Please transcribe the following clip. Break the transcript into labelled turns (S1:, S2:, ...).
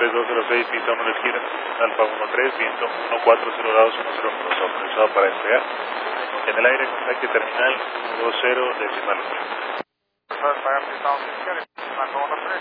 S1: 3206, pista 1 a la izquierda, Alfa 13, viento 140 grados 101, autorizado para despegar. En el aire, contacto terminal 20 decimal.